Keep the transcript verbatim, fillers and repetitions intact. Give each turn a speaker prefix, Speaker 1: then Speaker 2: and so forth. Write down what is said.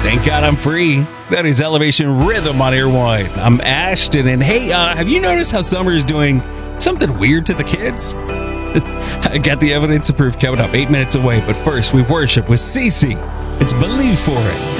Speaker 1: Thank God I'm free. That is Elevation Rhythm on Airwine. I'm Ashton, and hey, uh, have you noticed how summer is doing something weird to the kids? I got the evidence of proof coming up eight minutes away, but first we worship with Cece. It's Believe For It.